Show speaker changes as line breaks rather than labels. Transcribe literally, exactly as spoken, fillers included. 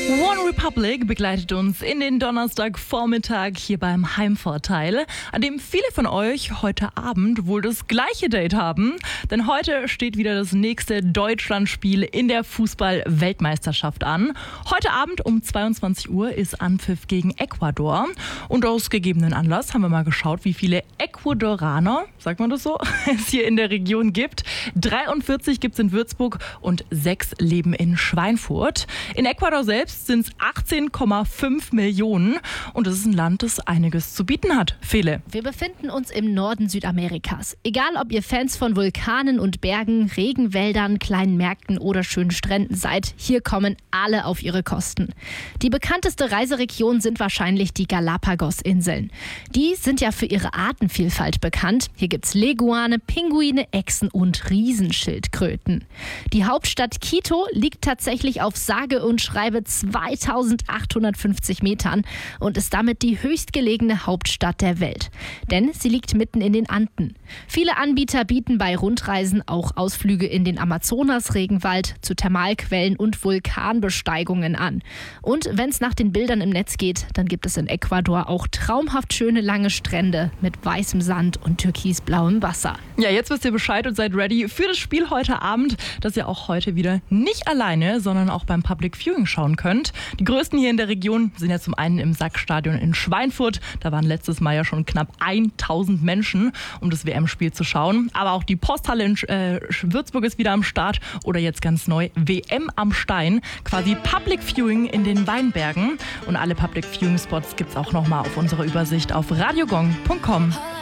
One Republic begleitet uns in den Donnerstagvormittag hier beim Heimvorteil, an dem viele von euch heute Abend wohl das gleiche Date haben. Denn heute steht wieder das nächste Deutschlandspiel in der Fußball-Weltmeisterschaft an. Heute Abend um zweiundzwanzig Uhr ist Anpfiff gegen Ecuador. Und aus gegebenen Anlass haben wir mal geschaut, wie viele Ecuadoraner, sagt man das so, es hier in der Region gibt. dreiundvierzig gibt es in Würzburg und sechs leben in Schweinfurt. In Ecuador selbst sind es achtzehn Komma fünf Millionen und es ist ein Land, das einiges zu bieten hat. Fele.
Wir befinden uns im Norden Südamerikas. Egal, ob ihr Fans von Vulkanen und Bergen, Regenwäldern, kleinen Märkten oder schönen Stränden seid, hier kommen alle auf ihre Kosten. Die bekannteste Reiseregion sind wahrscheinlich die Galapagos-Inseln. Die sind ja für ihre Artenvielfalt bekannt. Hier gibt's Leguane, Pinguine, Echsen und Riesenschildkröten. Die Hauptstadt Quito liegt tatsächlich auf sage und schreibe zweitausendachthundertfünfzig Metern und ist damit die höchstgelegene Hauptstadt der Welt. Denn sie liegt mitten in den Anden. Viele Anbieter bieten bei Rundreisen auch Ausflüge in den Amazonas-Regenwald, zu Thermalquellen und Vulkanbesteigungen an. Und wenn es nach den Bildern im Netz geht, dann gibt es in Ecuador auch traumhaft schöne lange Strände mit weißem Sand und türkisblauem Wasser.
Ja, jetzt wisst ihr Bescheid und seid ready für das Spiel heute Abend, das ihr auch heute wieder nicht alleine, sondern auch beim Public Viewing schauen könnt. Die größten hier in der Region sind ja zum einen im Sackstadion in Schweinfurt. Da waren letztes Mal ja schon knapp tausend Menschen, um das W M-Spiel zu schauen. Aber auch die Posthalle in äh, Würzburg ist wieder am Start oder jetzt ganz neu W M am Stein. Quasi Public Viewing in den Weinbergen. Und alle Public Viewing Spots gibt es auch nochmal auf unserer Übersicht auf radiogong punkt com.